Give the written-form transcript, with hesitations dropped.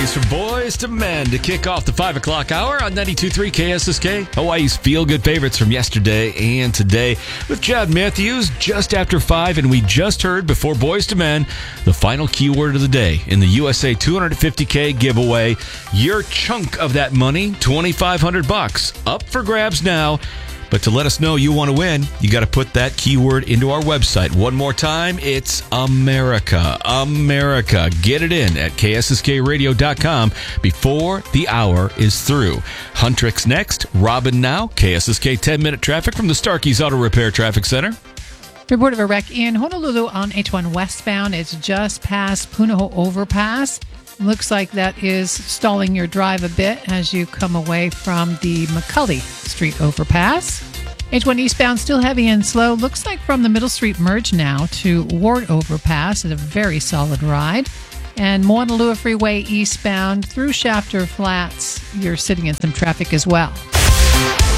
Memories for Boys to Men to kick off the 5 o'clock hour on 92.3 KSSK. Hawaii's feel-good favorites from yesterday and today with Chad Matthews just after 5. And we just heard before Boys to Men the final keyword of the day in the USA 250K giveaway. Your chunk of that money, $2,500, up for grabs now. But to let us know you want to win, you got to put that keyword into our website. One more time, it's America. America. Get it in at KSSKradio.com before the hour is through. Huntrix next. Robin now. KSSK 10-minute traffic from the Starkey's Auto Repair Traffic Center. Report of a wreck in Honolulu on H1 westbound. It's just past Punahou Overpass. Looks like that is stalling your drive a bit as you come away from the McCully Street overpass. H1 eastbound still heavy and slow. Looks like from the Middle Street merge now to Ward Overpass. It's a very solid ride. And Moanalua Freeway eastbound through Shafter Flats. You're sitting in some traffic as well.